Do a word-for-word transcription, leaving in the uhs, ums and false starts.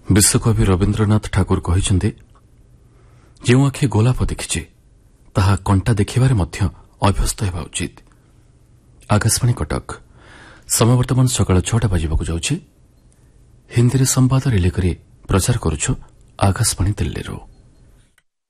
ବିଶ୍ୱକବି ରବୀନ୍ଦ୍ରନାଥ ଠାକୁର କହିଛନ୍ତି, ଯେଉଁ ଆଖି ଗୋଲାପ ଦେଖିଛି ତାହା କଣ୍ଟା ଦେଖିବାରେ ମଧ୍ୟ ଅଭ୍ୟସ୍ତ ହେବା ଉଚିତ। ଆକାଶବାଣୀ କଟକ ସମୟ ବର୍ତ୍ତମାନ ସକାଳ ଛଅଟା ବାଜିବାକୁ ଯାଉଛି। ହିନ୍ଦୀରେ ସମ୍ବାଦ ରିଲେ କରି ପ୍ରଚାର କରୁଛୁ ଆକାଶବାଣୀ ଦିଲ୍ଲୀରୁ।